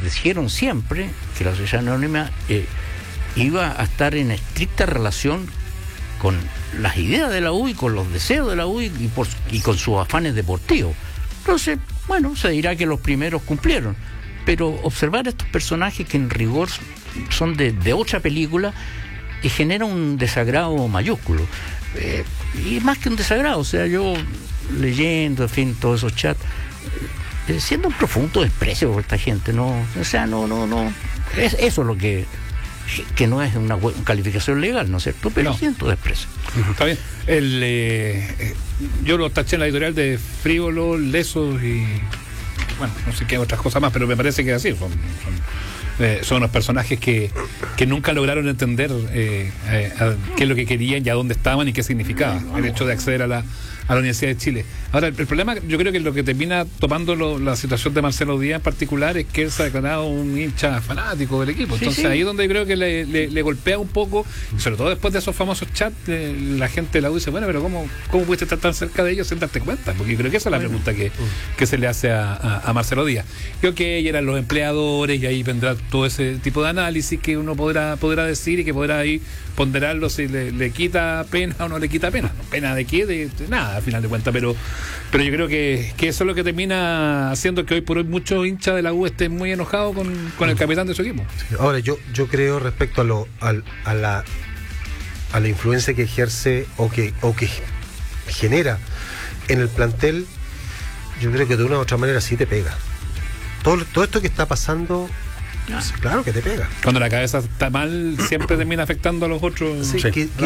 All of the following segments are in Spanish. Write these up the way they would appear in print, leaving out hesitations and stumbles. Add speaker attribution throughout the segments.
Speaker 1: nos dijeron siempre que la Sociedad Anónima iba a estar en estricta relación con las ideas de la U y con los deseos de la U y con sus afanes deportivos. Entonces, bueno, se dirá que los primeros cumplieron, pero observar a estos personajes que en rigor son de otra película y genera un desagrado mayúsculo. Y más que un desagrado, o sea, yo leyendo, en fin, todos esos chats, siendo un profundo desprecio por esta gente, no, o sea, no, eso es lo que no es una calificación legal, ¿no es cierto? Pero siento desprecio.
Speaker 2: Está bien. Yo lo taché en la editorial de frívolo, lesos y bueno, no sé qué otras cosas más, pero me parece que es así. Son unos personajes que nunca lograron entender qué es lo que querían y a dónde estaban y qué significaba el hecho de acceder a la Universidad de Chile. Ahora, el problema, yo creo que lo que termina tomando la situación de Marcelo Díaz en particular es que él se ha declarado un hincha fanático del equipo. Entonces ahí es donde yo creo que le golpea un poco, sobre todo después de esos famosos chats, la gente de la U dice, bueno, pero ¿cómo pudiste estar tan cerca de ellos sin darte cuenta? Porque yo creo que esa es la pregunta que se le hace a Marcelo Díaz. Creo que eran los empleadores y ahí vendrá todo ese tipo de análisis que uno podrá decir y que podrá ahí ponderarlo si le quita pena o no le quita pena. ¿Pena de qué? De nada, al final de cuentas, pero yo creo que eso es lo que termina haciendo que hoy por hoy muchos hinchas de la U estén muy enojados con el capitán de su equipo.
Speaker 3: Sí, ahora, yo creo respecto a la influencia que ejerce o que genera en el plantel, yo creo que de una u otra manera sí te pega. Todo esto que está pasando, claro que te pega.
Speaker 2: Cuando la cabeza está mal, siempre termina afectando a los otros.
Speaker 3: Sí,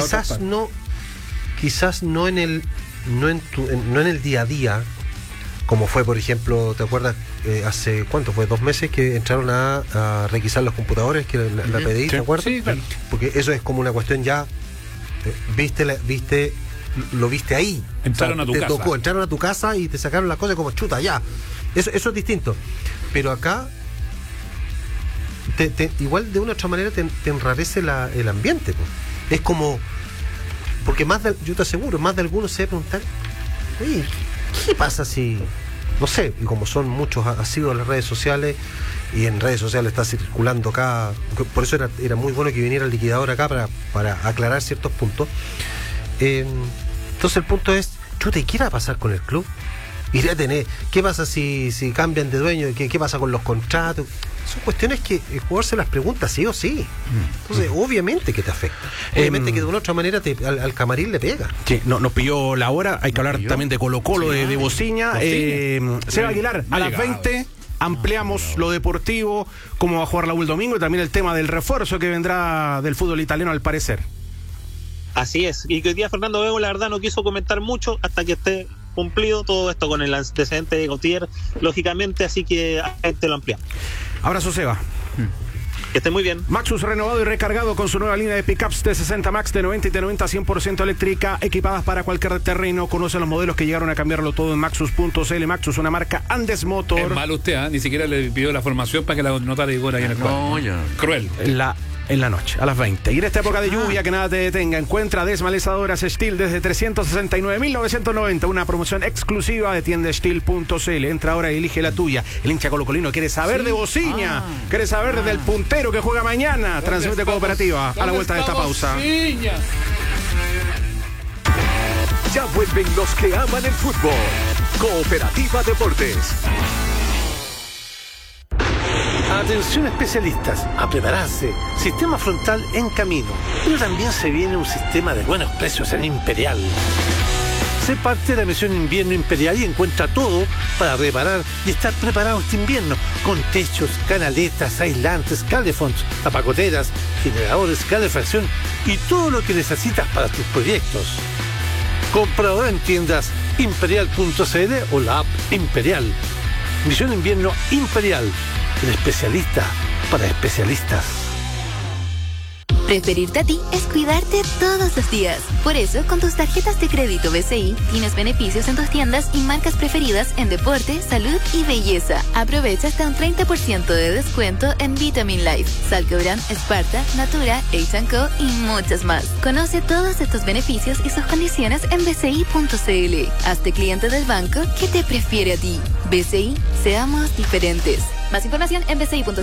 Speaker 3: quizás no en el día a día, como fue, por ejemplo, ¿te acuerdas? Hace, ¿cuánto fue? 2 meses que entraron a requisar los computadores, que la PDI, ¿te acuerdas?
Speaker 2: Sí, claro.
Speaker 3: Porque eso es como una cuestión ya, lo viste ahí.
Speaker 2: Entraron a tu casa.
Speaker 3: Entraron a tu casa y te sacaron las cosas como chuta, ya. Eso es distinto. Pero acá, igual de una u otra manera te enrarece el ambiente, pues. Es como, porque yo te aseguro, más de algunos se debe preguntar, oye, ¿qué pasa si, no sé, y como son muchos asiduos en las redes sociales, y en redes sociales está circulando acá, por eso era muy bueno que viniera el liquidador acá para aclarar ciertos puntos. Entonces el punto es, chuta, ¿y qué va a pasar con el club? Iré a tener, ¿qué pasa si cambian de dueño? ¿Qué pasa con los contratos? Son cuestiones que el jugador se las pregunta sí o sí. Entonces, obviamente que te afecta. Obviamente que de una u otra manera al camarín le pega.
Speaker 4: Sí, nos pilló la hora. Hay que hablar también de Colo-Colo, de Bociña. Seba Aguilar, a las 20 ampliamos lo deportivo, cómo va a jugar la U el domingo y también el tema del refuerzo que vendrá del fútbol italiano al parecer.
Speaker 5: Así es. Y que hoy día Fernando Bego, la verdad, no quiso comentar mucho hasta que esté cumplido todo esto con el antecedente de Gautier, lógicamente, así que te lo ampliamos.
Speaker 4: Abrazo, Seba.
Speaker 5: Que esté muy bien.
Speaker 4: Maxus renovado y recargado con su nueva línea de pickups de 60 Max de 90 y de 90 100% eléctrica, equipadas para cualquier terreno. Conoce los modelos que llegaron a cambiarlo todo en Maxus.cl. Maxus, una marca Andes Motor.
Speaker 2: Es malo usted, ni siquiera le pidió la formación para que la notara Igor ahí en el cuadro. Cruel.
Speaker 4: En la noche, a las 20. Y en esta época de lluvia, que nada te detenga, encuentra desmalezadoras Steel desde 369.990. Una promoción exclusiva de tiendasteel.cl. Entra ahora y elige la tuya. El hincha colocolino quiere saber de Bociña, quiere saber del puntero que juega mañana. Transmite Cooperativa a la vuelta de esta pausa.
Speaker 6: Ya vuelven los que aman el fútbol. Cooperativa Deportes.
Speaker 7: Atención especialistas, a prepararse. Sistema frontal en camino. Pero también se viene un sistema de buenos precios en Imperial. Sé parte de la misión Invierno Imperial y encuentra todo para reparar y estar preparado este invierno. Con techos, canaletas, aislantes, calefons, tapacoteras, generadores, calefacción y todo lo que necesitas para tus proyectos. Compra ahora en tiendas imperial.cl o la app Imperial. Misión Invierno Imperial. El especialista para especialistas.
Speaker 8: Preferirte a ti es cuidarte todos los días. Por eso, con tus tarjetas de crédito BCI, tienes beneficios en tus tiendas y marcas preferidas en deporte, salud y belleza. Aprovecha hasta un 30% de descuento en Vitamin Life, Salcobran, Sparta, Natura, H&Co y muchas más. Conoce todos estos beneficios y sus condiciones en bci.cl. Hazte cliente del banco que te prefiere a ti. BCI, seamos diferentes. Más información en bci.cl.